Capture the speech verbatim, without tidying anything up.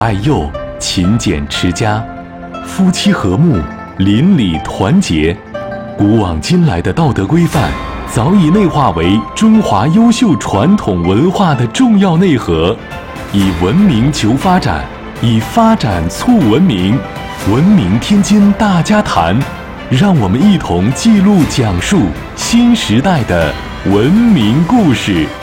爱幼，勤俭持家，夫妻和睦，邻里团结。古往今来的道德规范，早已内化为中华优秀传统文化的重要内核。以文明求发展，以发展促文明，文明天津大家谈，让我们一同记录讲述新时代的文明故事。